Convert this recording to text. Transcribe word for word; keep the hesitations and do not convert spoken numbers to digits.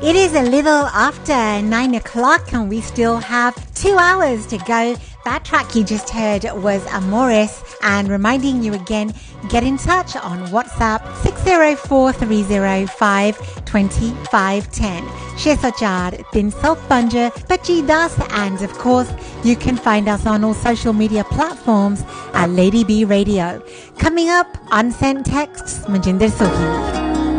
It is a little after nine o'clock and we still have two hours to go. That track you just heard was Amoris, and reminding you again, get in touch on WhatsApp six zero four three zero five two five one zero. Share Sochar, Tin Sop Banja, Bachi Das, and of course, you can find us on all social media platforms at Lady B Radio. Coming up, unsent texts, Manjinder Sohi.